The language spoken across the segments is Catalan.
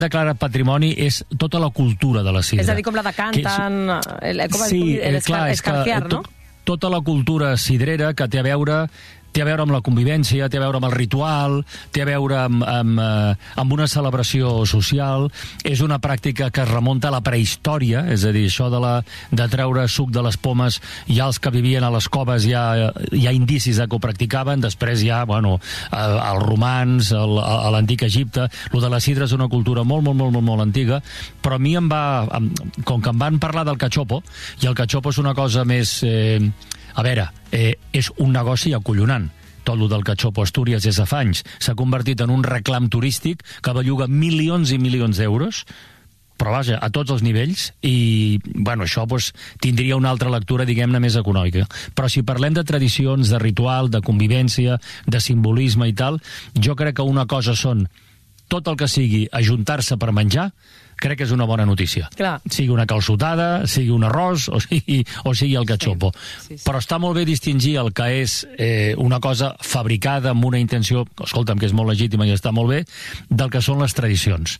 declarat patrimoni és tota la cultura de la sidra. És a dir, com la de canten, escarciar, no? Tota la cultura sidrera que té a veure amb la convivència, té a veure amb el ritual, té a veure amb una celebració social. És una pràctica que es remunta a la prehistòria, és a dir, això de treure suc de les pomes, ja els que vivien a les coves hi ha indicis que ho practicaven, després ja, els romans, a l'antic Egipte. Lo de la sidra és una cultura molt, molt, molt, molt antiga, però a mi com que em van parlar del cachopo, i el cachopo és una cosa més... és un negoci acollonant. Tot el del cachopo a Astúries des de fa anys s'ha convertit en un reclam turístic que belluga milions i milions d'euros, però vaja, a tots els nivells, i això tindria una altra lectura, diguem-ne, més econòmica. Però si parlem de tradicions, de ritual, de convivència, de simbolisme i tal, jo crec que una cosa són tot el que sigui ajuntar-se per menjar, crec que és una bona notícia. Clar. Sigui una calçotada, sigui un arròs o sigui el cachopo. Sí. Però està molt bé distingir el que és una cosa fabricada amb una intenció, escolta'm, que és molt legítima i està molt bé, del que són les tradicions.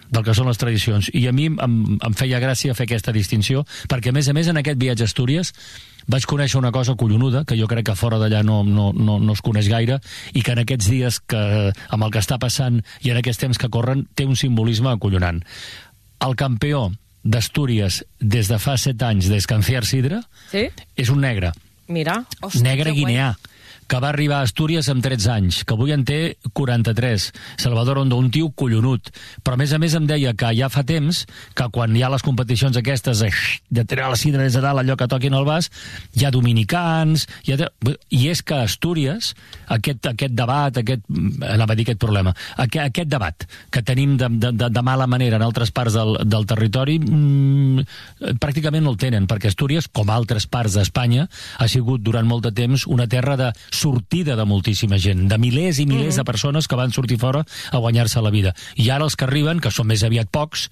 I a mi em feia gràcia fer aquesta distinció, perquè a més en aquest viatge a Astúries vaig conèixer una cosa collonuda, que jo crec que fora d'allà no es coneix gaire, i que en aquests dies, amb el que està passant i en aquests temps que corren, té un simbolisme acollonant. El campió d'Astúries des de fa 7 anys, d'Escanciar Sidra, és un negre. Mira. Negre guineà, que va arribar a Astúries amb 13 anys, que avui en té 43, Salvador Hondo, un tio collonut. Però a més em deia que ja fa temps que quan hi ha les competicions aquestes de treure la sidra des de dalt, allò que toquin el vas, hi ha dominicans, i és que a Astúries aquest debat, aquest problema, aquest debat que tenim de mala manera en altres parts del territori, pràcticament no el tenen, perquè Astúries, com altres parts d'Espanya, ha sigut durant molt de temps una terra de sortida de moltíssima gent, de milers i milers de persones que van sortir fora a guanyar-se la vida. I ara els que arriben, que són més aviat pocs,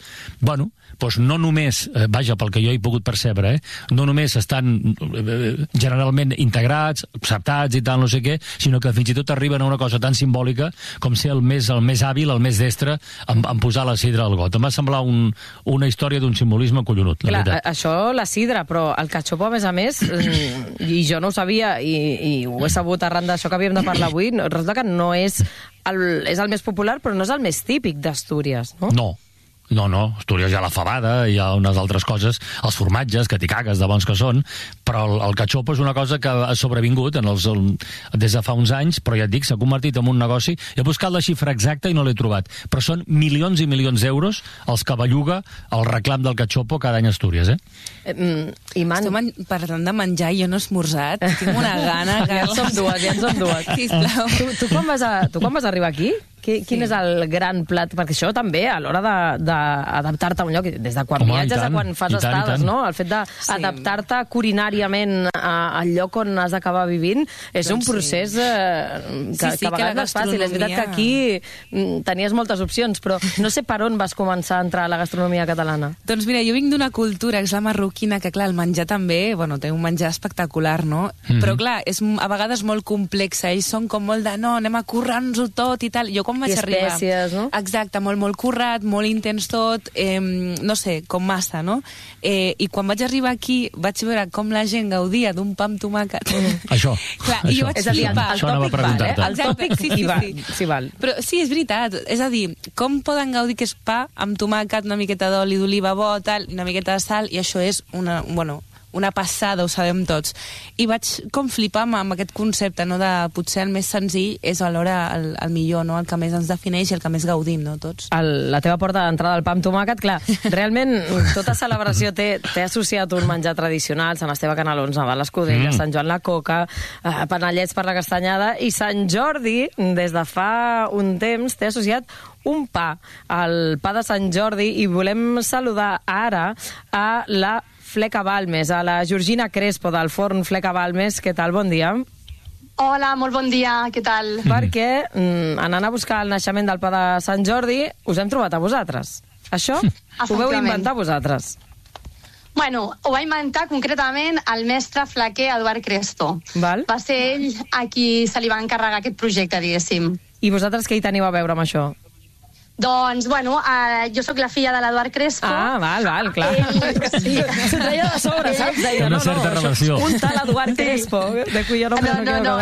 no només, pel que jo he pogut percebre, no només estan generalment integrats, acceptats i tal, no sé què, sinó que fins i tot arriben a una cosa tan simbòlica com ser el més hàbil, el més destre en posar la sidra al got. Em va semblar una història d'un simbolisme collonut, la veritat. Això, la sidra, però el cachopo, a més, i jo no ho sabia, i ho he sabut arran d'això que havíem de parlar avui, resulta que no és el més popular, però no és el més típic d'Astúries, no? No, Astúries hi ha la fabada, hi ha unes altres coses, els formatges, que t'hi cagues de bons que són, però el cachopo és una cosa que ha sobrevingut des de fa uns anys, però ja et dic, s'ha convertit en un negoci. He buscat la xifra exacta i no l'he trobat, però són milions i milions d'euros els que belluga el reclam del cachopo cada any a Astúries, Estem parlant de menjar i jo no he esmorzat, tinc una gana. Ja en som dues. Sisplau. Tu quan vas arribar aquí? Quin és el gran plat? Perquè això també, a l'hora d'adaptar-te a un lloc, des de quan viatges a quan fas estades, no? El fet d'adaptar-te culinàriament al lloc on has d'acabar vivint és un procés que a vegades no és fàcil. És veritat que aquí tenies moltes opcions, però no sé per on vas començar a entrar a la gastronomia catalana. Doncs mira, jo vinc d'una cultura, que és la marroquina, que clar, el menjar també, té un menjar espectacular, no? Però clar, és a vegades molt complex, ells són com molt de no, anem a currar-nos-ho tot i tal. Jo com vaig arribar... espècies, no? Exacte, molt currat, molt intens tot, no sé, com massa, no? I quan vaig arribar aquí vaig veure com la gent gaudia d'un pa amb tomàquet. Això. Clar, i jo vaig flipar. El tòpic val, el tòpic sí val. Però sí, és veritat. És a dir, com poden gaudir que és pa amb tomàquet, una miqueta d'oli d'oliva bo, tal, una miqueta de sal, i això és una passada, ho sabem tots. I vaig com flipar amb aquest concepte, no, de potser el més senzill és alhora el millor, no? El que més ens defineix i el que més gaudim, no, tots. La teva porta d'entrada al pa amb tomàquet, clar, realment tota celebració té associat un menjar tradicional, Sant Esteve Canelons, Nadal l'Escudella, Sant Joan la Coca, panellets per la castanyada, i Sant Jordi, des de fa un temps, té associat un pa, el pa de Sant Jordi, i volem saludar ara a la Fleca Balmes, a la Georgina Crespo del forn Fleca Balmes. Què tal? Bon dia. Hola, molt bon dia, què tal? Perquè anant a buscar el naixement del pa de Sant Jordi us hem trobat a vosaltres. Això ho veu inventar vosaltres. Bueno, ho va inventar concretament el mestre flequer Eduard Crespo. Val. Va ser ell a qui se li va encarregar aquest projecte, diguéssim. I vosaltres què hi teniu a veure amb això? Doncs, bueno, jo sóc la filla de l'Eduard Crespo. Val, clar. Sí. S'ho deia de sobre, saps? Deia, Una certa relació. Un tal Eduard Crespo, de cui jo No,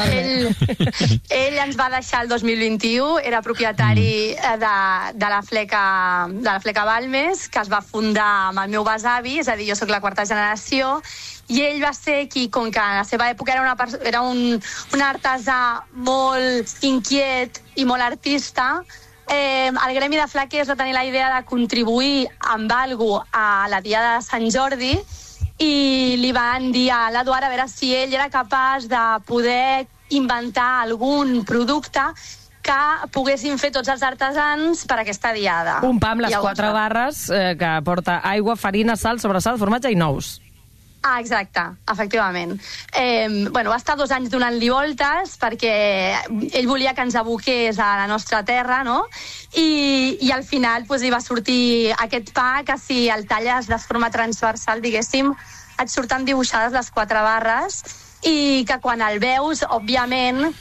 ell ens va deixar el 2021, era propietari de la fleca Balmes, que es va fundar amb el meu besavi, és a dir, jo sóc la quarta generació, i ell va ser qui, com que a la seva època era un artesà molt inquiet i molt artista, el gremi de flequers va tenir la idea de contribuir amb alguna cosa a la Diada de Sant Jordi i li van dir a l'Eduard a veure si ell era capaç de poder inventar algun producte que poguessin fer tots els artesans per aquesta diada. Un pa amb les 4 barres que porta aigua, farina, sal, sobrassada, formatge i nous. Exacte, efectivament. Va estar 2 anys donant-li voltes perquè ell volia que ens aboqués a la nostra terra, no? I al final li va sortir aquest pa que si el talles de forma transversal, diguéssim, et surten dibuixades les 4 barres i que quan el veus, òbviament,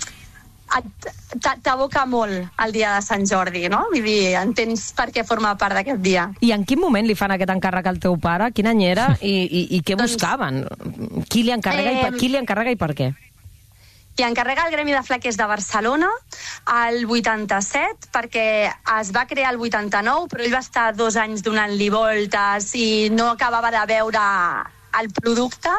t'aboca molt el dia de Sant Jordi, no? Vull dir, entens per què forma part d'aquest dia. I en quin moment li fan aquest encàrrec al teu pare? Quin any era i què buscaven? Qui li encarrega i per què? I encarrega el Gremi de Flequers de Barcelona el 87, perquè es va crear el 89, però ell va estar 2 anys donant-li voltes i no acabava de veure el producte.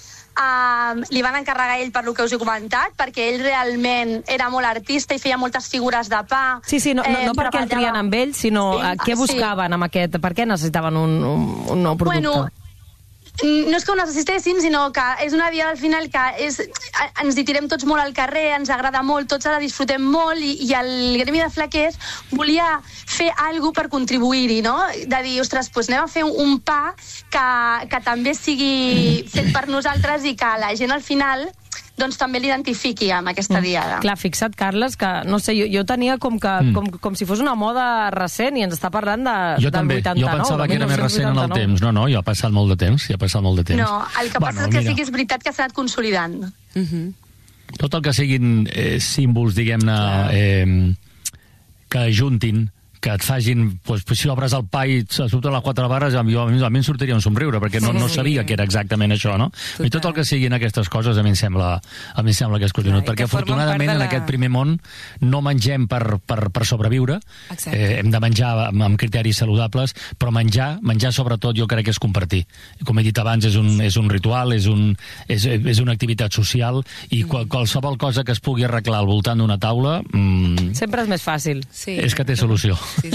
Li van encarregar ell per lo que us he comentat, perquè ell realment era molt artista i feia moltes figures de pa. Sí, no perquè el trien amb ell, sinó què buscaven amb aquest, per què necessitaven un nou producte? Bueno, no és que ho necessitéssim, sinó que és una diada al final que ens hi tirem tots molt al carrer, ens agrada molt, tots la disfrutem molt i el Gremi de Flequers volia fer alguna per contribuir-hi, no? De dir, ostres, doncs anem a fer un pa que també sigui fet per nosaltres i que la gent al final doncs també l'identifiqui amb aquesta diada. Clar, fixa't, Carles, que no sé, jo tenia com si fos una moda recent i ens està parlant del 89. Jo pensava que era més recent en el temps. No, ja ha passat molt de temps. No, el que passa és que sí que és veritat que s'ha anat consolidant. Tot el que siguin símbols, diguem-ne, que ajuntin, que et facin, si obres el pa i surten les 4 barres, a mi em sortiria un somriure, perquè no sabia que era exactament això, no? I tot el que siguin aquestes coses a mi em sembla que és collonut, perquè afortunadament en aquest primer món no mengem per sobreviure, hem de menjar amb criteris saludables, però menjar sobretot jo crec que és compartir. Com he dit abans, és un ritual, és una activitat social, i qualsevol cosa que es pugui arreglar al voltant d'una taula... Sempre és més fàcil. És que té solució. Sí.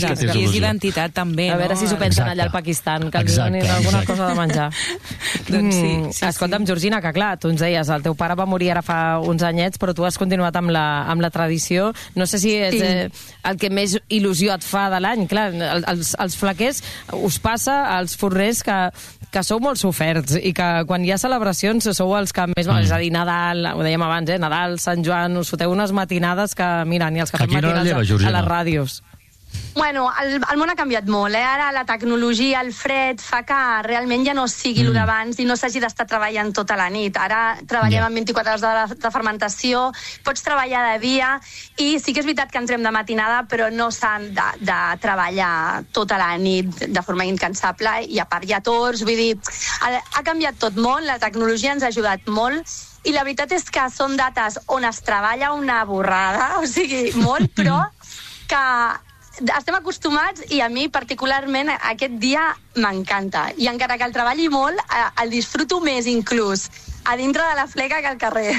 I és identitat també, no? A veure si s'ho pensen allà al Pakistan, que els donin alguna cosa de menjar. Doncs sí. Escolta'm, Georgina, que clar, tu ens deies, el teu pare va morir ara fa uns anyets, però tu has continuat amb la tradició. No sé si és el que més il·lusió et fa de l'any. Clar, els flequers us passa, als forners, que sou molt soferts i que quan hi ha celebracions sou els que més... És a dir, Nadal, ho dèiem abans, Nadal, Sant Joan, us foteu unes matinades que, mira, ni els que fem matinades a les ràdios. Bueno, el món ha canviat molt, Ara la tecnologia, el fred, fa que realment ja no sigui el d'abans i no s'hagi d'estar treballant tota la nit. Ara treballem amb 24 hores de fermentació, pots treballar de dia i sí que és veritat que entrem de matinada, però no s'han de treballar tota la nit de forma incansable i a part hi ha torns, vull dir, ha canviat tot molt, la tecnologia ens ha ajudat molt i la veritat és que són dates on es treballa una borrada, o sigui, molt, però que estem acostumats i a mi particularment aquest dia m'encanta i encara que el treballi molt el disfruto més inclús a dintre de la fleca que al carrer.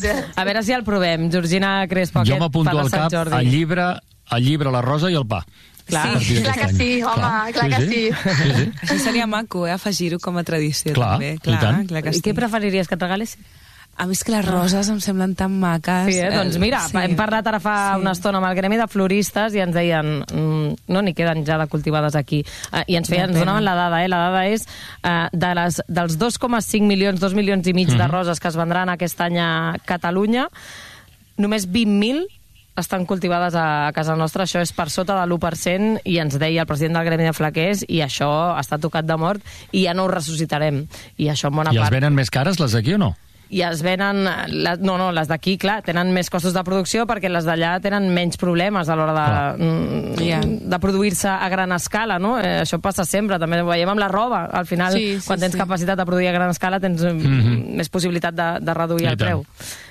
A veure si el provem, Georgina Crespo. Jo m'apunto al cap el llibre, la rosa i el pa. Clar que sí, home, clar que sí. Això seria maco, afegir-ho com a tradició. Clar, també. I què preferiries, que et regalessin? A mi és que les roses em semblen tan maques. Sí, doncs mira, hem parlat ara fa una estona amb el gremi de floristes i ens deien, no n'hi queden ja de cultivades aquí. I ens donaven la dada, la dada és dels 2,5 milions, 2 milions i mig de roses que es vendran aquest any a Catalunya, només 20.000 estan cultivades a casa nostra, això és per sota de l'1%, i ens deia el president del Gremi de Flequers, i això està tocat de mort, i ja no ho ressuscitarem. I això en bona part... I els venen més cares, les d'aquí, o no? i es venen... les d'aquí, clar, tenen més costos de producció perquè les d'allà tenen menys problemes a l'hora de produir-se a gran escala, no? Això passa sempre, també ho veiem amb la roba. Al final, quan tens capacitat de produir a gran escala, tens més possibilitat de reduir el preu.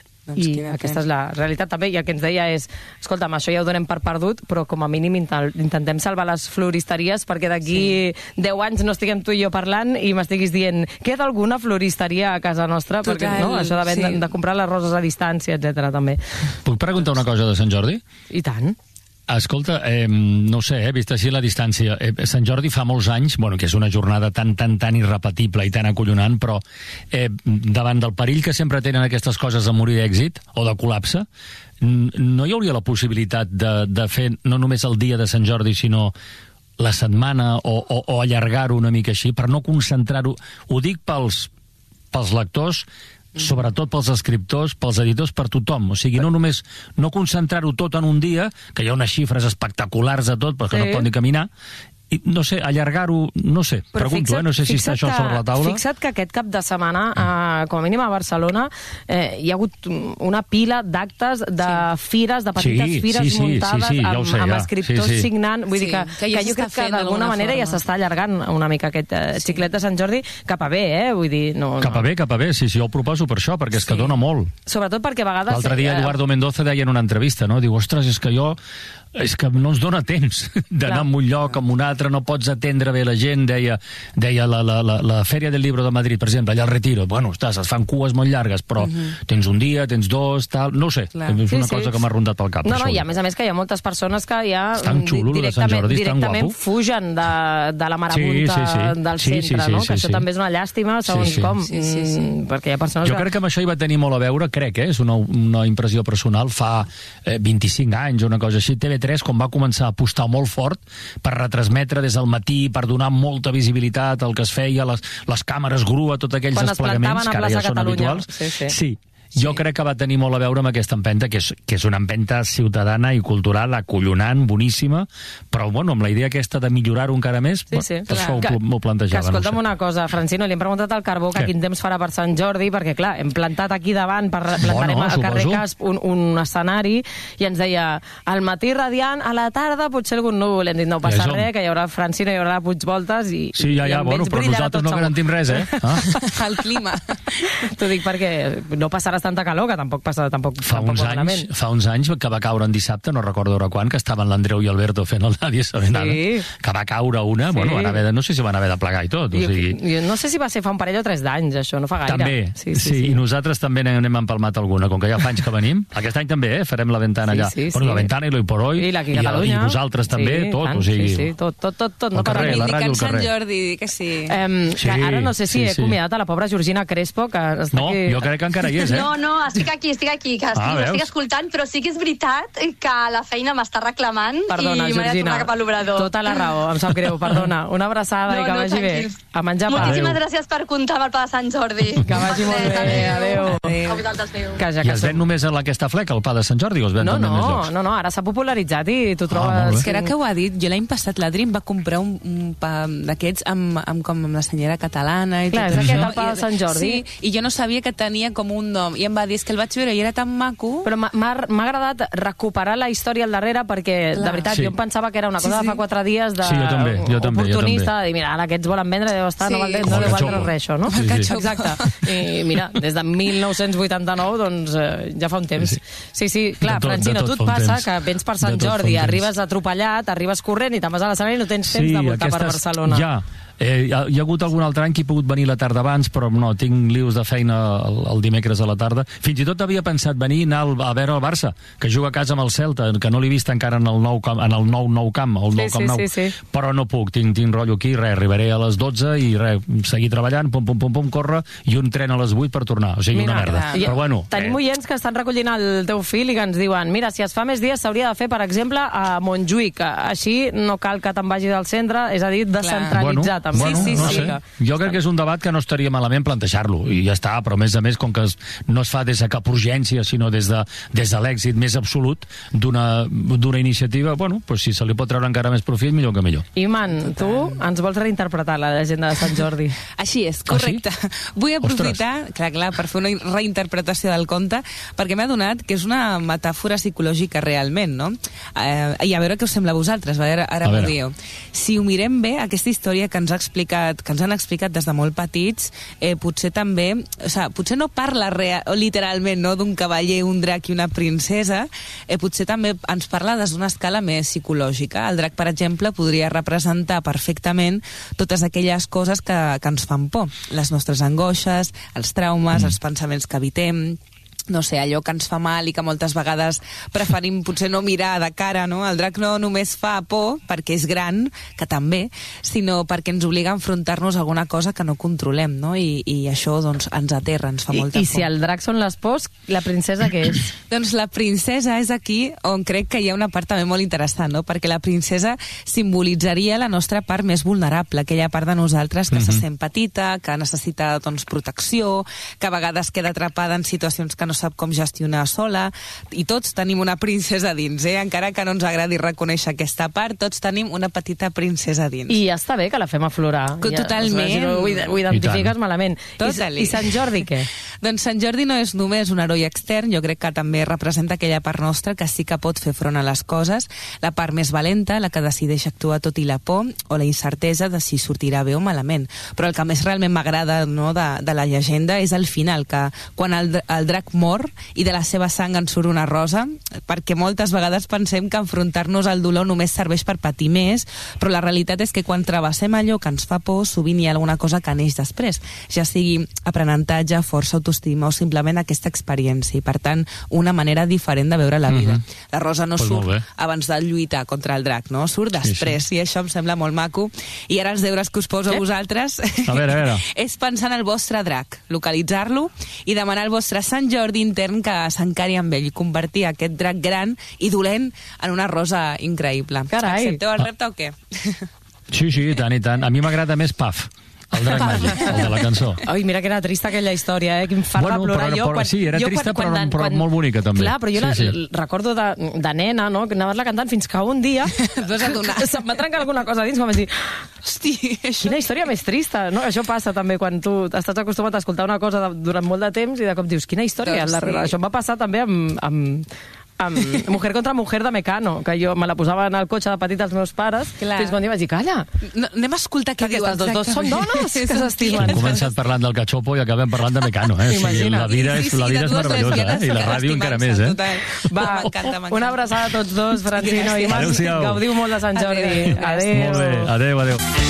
I aquesta és la realitat també, i el que ens deia és, escolta'm, això ja ho donem per perdut, però com a mínim intentem salvar les floristeries perquè d'aquí 10 anys no estiguem tu i jo parlant i m'estiguis dient, queda alguna floristeria a casa nostra? Perquè això de comprar les roses a distància, etc. també. Puc preguntar una cosa de Sant Jordi? I tant. Escolta, no ho sé, vist així la distància, Sant Jordi fa molts anys, que és una jornada tan irrepetible i tan acollonant, però davant del perill que sempre tenen aquestes coses de morir d'èxit o de col·lapse, no hi hauria la possibilitat de fer no només el dia de Sant Jordi, sinó la setmana o allargar-ho una mica així, per no concentrar-ho. Ho dic pels lectors, sobretot pels escriptors, pels editors, per tothom. O sigui, no només no concentrar-ho tot en un dia, que hi ha unes xifres espectaculars a tot, però que no poden ni caminar, i, no sé, allargar-ho, no sé, però pregunto, no sé si està això sobre la taula. Fixa't que aquest cap de setmana, com a mínim a Barcelona, hi ha hagut una pila d'actes de fires, de petites fires muntades amb escriptors signant. Vull dir que jo crec que d'alguna manera ja s'està allargant una mica aquest xiclet de Sant Jordi cap a bé, Vull dir, no... Cap a bé, sí, jo ho proposo per això, perquè és que dona molt. Sobretot perquè a vegades... L'altre dia Eduardo Mendoza deia en una entrevista, no? Diu, ostres, és que no ens dona temps d'anar a un lloc, a un altre, no pots atendre bé la gent, deia la Fèria del Libro de Madrid, per exemple, allà al Retiro, es fan cues molt llargues, però tens un dia, tens dos, tal, no ho sé, és una cosa que m'ha rondat pel cap. No, i a més que hi ha moltes persones que ja directament fugen de la marabunta del centre, no? Que això també és una llàstima, segons com, perquè hi ha persones... Jo crec que amb això hi va tenir molt a veure, és una impressió personal, fa 25 anys, una cosa així, TV3, quan va començar a apostar molt fort per retransmetre des del matí, per donar molta visibilitat al que es feia, les càmeres grua, tots aquells desplegaments que ara ja són habituals. Sí. Jo crec que va tenir molt a veure amb aquesta empenta, que és una empenta ciutadana i cultural acollonant, boníssima, però amb la idea aquesta de millorar-ho encara més, per això m'ho plantejava. Que escolta'm una cosa, Francino, li hem preguntat al Carbó que quin temps farà per Sant Jordi, perquè clar, hem plantat aquí davant, plantarem al carrer Casp un escenari, i ens deia, al matí radiant, a la tarda potser algun núvol. Hem dit, no passa res, que hi haurà Francino, hi haurà Puigvoltes, i però nosaltres no garantim res, El clima. T'ho dic perquè no passarà tanta calor, que tampoc passa malament. Fa uns anys que va caure en dissabte, no recordo ara quan, que estaven l'Andreu i Alberto fent el Nadie sabe nada, que va caure una, no sé si van haver de plegar i tot. Jo no sé si va ser fa un parell o 3 d'anys, això, no fa gaire. També, i nosaltres també n'hem empalmat alguna, com que ja fa anys que venim. Aquest any també, farem la ventana allà. La ventana i l'Hoy por Hoy, i vosaltres també, tot. Tot. No per res, la ràdio al carrer. Sant Jordi, que sí. Ara no sé si he acomiadat a la pobra Georgina Crespo, que està aquí... No, jo crec que encara hi és, No, estic aquí, que estic escoltant, però sí que és veritat que la feina m'està reclamant. Perdona, i m'he de tornar cap a l'obrador. Tota la raó, em sap greu, perdona. Una abraçada i que vagi bé. A menjar pa. Moltíssimes gràcies per comptar amb el pa de Sant Jordi. Que vagi molt bé, adéu. A vosaltres, adéu. I es ven només a aquesta fleca, el pa de Sant Jordi, o es ven també més llocs? No, ara s'ha popularitzat i tu trobes... Crec que ho ha dit. Jo l'any passat l'Adri em va comprar un pa d'aquests amb la senyera catalana i tot això. Clar, és aquest el pa de Sant Jordi. Sí, i jo no sabia que tenia com un nom. I em va dir, és que el vaig veure i era tan maco. Però m'ha agradat recuperar la història al darrere, perquè, de veritat, jo em pensava que era una cosa de fa 4 dies oportunista, de dir, mira, ara aquests volen vendre, deu estar, no deu valdre res, això, no? Exacte. I mira, des de 1989, doncs ja fa un temps. Sí, clar, Francino, tu et passa que vens per Sant Jordi, arribes atropellat, arribes corrent i te'n vas a l'escenari i no tens temps de voltar per Barcelona. Ja. Hi ha hagut algun altre any que he pogut venir la tarda abans, però no, tinc lius de feina el dimecres a la tarda. Fins i tot havia pensat venir i anar a veure el Barça, que juga a casa amb el Celta, que no l'he vist encara en el nou camp, el nou Camp Nou. Però no puc, tinc rotllo aquí, arribaré a les 12 i seguir treballant, pum, córrer, i un tren a les 8 per tornar. O sigui, una merda. Però bueno... Tenim oients que estan recollint el teu fil i que ens diuen, mira, si es fa més dies s'hauria de fer, per exemple, a Montjuïc. Així no cal que te'n vagis al centre, és a dir, descentralitzar també. també. Bueno, Sí, no sí. sé. Jo crec que és un debat que no estaria malament plantejar-lo, i ja està, però a més, com que no es fa des de cap urgència, sinó des de l'èxit més absolut d'una iniciativa, bueno, pues si se li pot treure encara més profit, millor que millor. Iman, tu ens vols reinterpretar la llegenda de Sant Jordi? Així és, correcte. Vull aprofitar, clar, per fer una reinterpretació del conte, perquè m'ha donat que és una metàfora psicològica realment, no? I a veure què us sembla a vosaltres, ara m'ho dieu. Si ho mirem bé, aquesta història que ens han explicat des de molt petits, potser també, potser no parla literalment, no, d'un cavaller, un drac i una princesa, potser també ens parla des d'una escala més psicològica. El drac, per exemple, podria representar perfectament totes aquelles coses que ens fan por, les nostres angoixes, els traumes, els pensaments que evitem, no sé, allò que ens fa mal i que moltes vegades preferim potser no mirar de cara, no? El drac no només fa por perquè és gran, que també, sinó perquè ens obliga a enfrontar-nos a alguna cosa que no controlem, no? I això, doncs, ens aterra, ens fa molta por. I si el drac són les pors, la princesa què és? Doncs la princesa és aquí on crec que hi ha una part també molt interessant, no? Perquè la princesa simbolitzaria la nostra part més vulnerable, aquella part de nosaltres que se sent petita, que necessita, doncs, protecció, que a vegades queda atrapada en situacions que no sap com gestionar sola, i tots tenim una princesa dins, encara que no ens agradi reconèixer aquesta part, tots tenim una petita princesa dins. I ja està bé que la fem aflorar. Totalment. Si no ho identifiques malament. I Sant Jordi què? Doncs Sant Jordi no és només un heroi extern, jo crec que també representa aquella part nostra que sí que pot fer front a les coses, la part més valenta, la que decideix actuar tot i la por, o la incertesa de si sortirà bé o malament. Però el que més realment m'agrada, no, de la llegenda és el final, que quan el drac mor i de la seva sang en surt una rosa, perquè moltes vegades pensem que enfrontar-nos al dolor només serveix per patir més, però la realitat és que quan travessem allò que ens fa por, sovint hi ha alguna cosa que neix després, ja sigui aprenentatge, força, autoestima o simplement aquesta experiència, i per tant una manera diferent de veure la vida. La rosa no surt abans de lluitar contra el drac, no? Surt després, i això em sembla molt maco. I ara els deures que us poso a vosaltres a veure. és pensar en el vostre drac, localitzar-lo i demanar al vostre Sant Jordi intern que s'encari amb ell i convertir aquest drac gran i dolent en una rosa increïble. Carai. Accepteu el repte o què? Sí, i tant. A mi m'agrada més Paf, el drac màgic, el de la cançó. Ai, mira que era trista aquella història, que em fa plorar jo. Sí, era trista, però molt bonica, també. Clar, però jo recordo de nena, no?, que anaves-la cantant fins que un dia se'm va trencar alguna cosa dins, com vaig dir, hosti, quina història més trista, no? Això passa també quan tu estàs acostumat a escoltar una cosa durant molt de temps i de cop dius, quina història? Això em va passar també amb Mujer contra Mujer de Mecano, que jo me la posava en el cotxe de petit als meus pares, fins quan jo vaig dir, calla, anem a escoltar què diu aquestes dos són dones que s'estimen. Hem començat parlant del cachopo i acabem parlant de Mecano, La vida és meravellosa, i la ràdio encara més, Va, una abraçada a tots dos, Francino i Iman. Gaudiu molt de Sant Jordi. Adéu. Molt bé, adéu.